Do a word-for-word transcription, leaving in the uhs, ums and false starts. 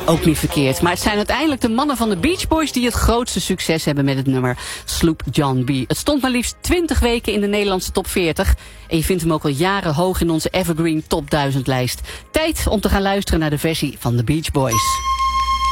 Ook niet verkeerd. Maar het zijn uiteindelijk de mannen van de Beach Boys die het grootste succes hebben met het nummer Sloop John B. Het stond maar liefst twintig weken in de Nederlandse top veertig. En je vindt hem ook al jaren hoog in onze Evergreen Top duizend lijst. Tijd om te gaan luisteren naar de versie van de Beach Boys.